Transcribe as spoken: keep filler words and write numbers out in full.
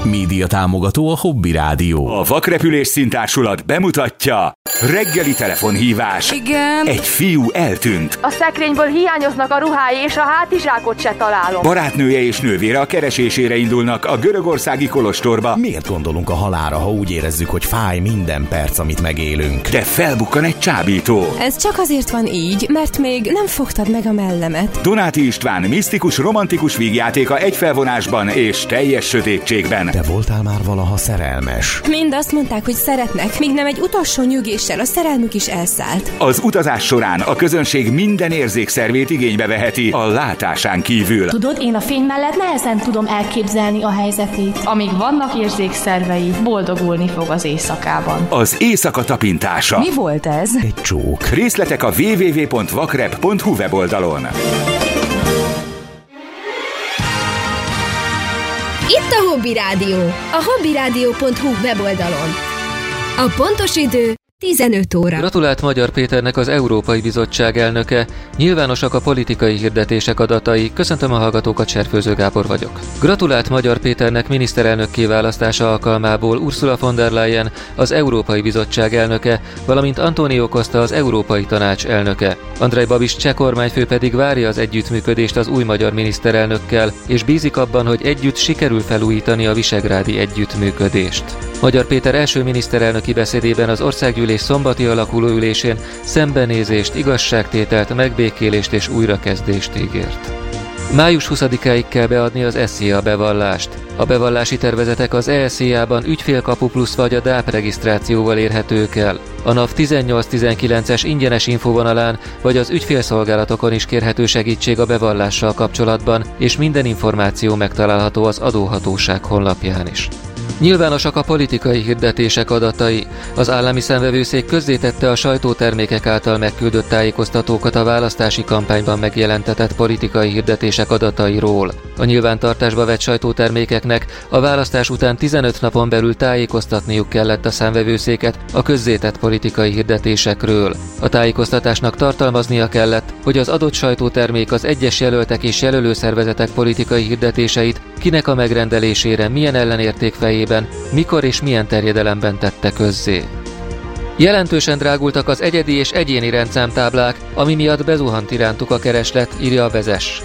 Média támogató a Hobby Rádió. A Vakrepülés Színtársulat bemutatja reggeli telefonhívás. Igen. Egy fiú eltűnt. A szekrényből hiányoznak a ruhái, és a hátizsákot se találom. Barátnője és nővére a keresésére indulnak a görögországi kolostorba. Miért gondolunk a halálra, ha úgy érezzük, hogy fáj minden perc, amit megélünk? De felbukkan egy csábító. Ez csak azért van így, mert még nem fogtad meg a mellemet. Donáti István misztikus, romantikus vígjátéka egy felvonásban és teljes sötétségben. Te voltál már valaha szerelmes? Mind azt mondták, hogy szeretnek, míg nem egy utolsó nyügéssel a szerelmük is elszállt. Az utazás során a közönség minden érzékszervét igénybe veheti a látásán kívül. Tudod, én a fény mellett nehezen tudom elképzelni a helyzetét. Amíg vannak érzékszervei, boldogulni fog az éjszakában. Az éjszaka tapintása. Mi volt ez? Egy csók. Részletek a double-u double-u double-u pont vakrep pont hu weboldalon. Itt a Hobby Rádió, a hobby rádió pont hu weboldalon. A pontos idő tizenöt óra. Gratulált Magyar Péternek az Európai Bizottság elnöke. Nyilvánosak a politikai hirdetések adatai. Köszöntöm a hallgatókat, Serfőző Gábor vagyok. Gratulált Magyar Péternek miniszterelnökké választása alkalmából Ursula von der Leyen, az Európai Bizottság elnöke, valamint Antonio Costa, az Európai Tanács elnöke. Andrej Babiš cseh kormányfő pedig várja az együttműködést az új magyar miniszterelnökkel, és bízik abban, hogy együtt sikerül felújítani a visegrádi együttműködést. Magyar Péter első miniszterelnöki beszédében az országgyűlés szombati alakuló ülésén szembenézést, igazságtételt, megbékélést és újrakezdést ígért. május huszadikáig kell beadni az es zé á bevallást. A bevallási tervezetek az e es zé á-ban ügyfélkapu plusz vagy a dáp regisztrációval érhetők el. A NAV tizennyolc tizenkilences ingyenes infovonalán vagy az ügyfélszolgálatokon is kérhető segítség a bevallással kapcsolatban, és minden információ megtalálható az adóhatóság honlapján is. Nyilvánosak a politikai hirdetések adatai. Az állami számvevőszék közzétette a sajtótermékek által megküldött tájékoztatókat a választási kampányban megjelentetett politikai hirdetések adatairól. A nyilvántartásba vett sajtótermékeknek a választás után tizenöt napon belül tájékoztatniuk kellett a számvevőszéket a közzétett politikai hirdetésekről. A tájékoztatásnak tartalmaznia kellett, hogy az adott sajtótermék az egyes jelöltek és jelölőszervezetek politikai hirdetéseit kinek a megrendelésére, milyen ellenérték fejében, mikor és milyen terjedelemben tette közzé. Jelentősen drágultak az egyedi és egyéni rendszámtáblák, ami miatt bezuhant irántuk a kereslet, írja a Vezes.